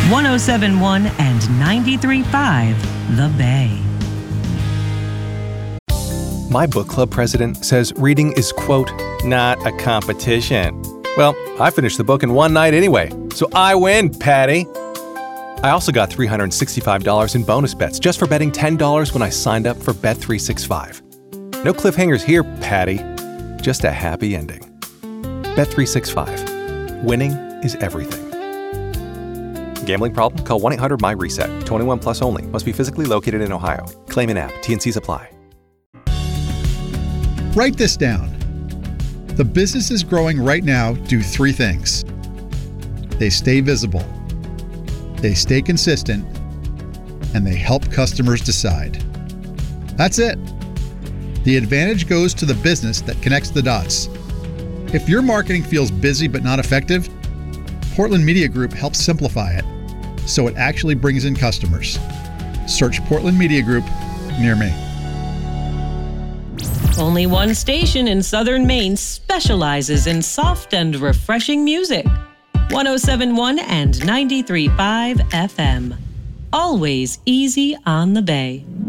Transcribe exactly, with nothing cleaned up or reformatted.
one oh seven point one and ninety-three point five The Bay. My book club president says reading is, quote, not a competition. Well, I finished the book in one night anyway, so I win, Patty. I also got three hundred sixty-five dollars in bonus bets just for betting ten dollars when I signed up for Bet three sixty-five. No cliffhangers here, Patty. Just a happy ending. Bet three sixty-five. Winning is everything. Gambling problem? Call one eight hundred my reset. twenty-one plus only. Must be physically located in Ohio. Claim in app. T N Cs apply. Write this down. The businesses growing right now do three things. They stay visible, they stay consistent, and they help customers decide. That's it. The advantage goes to the business that connects the dots. If your marketing feels busy but not effective, Portland Media Group helps simplify it so it actually brings in customers. Search Portland Media Group near me. Only one station in southern Maine specializes in soft and refreshing music. one oh seven point one and ninety-three point five F M. Always easy on the Bay.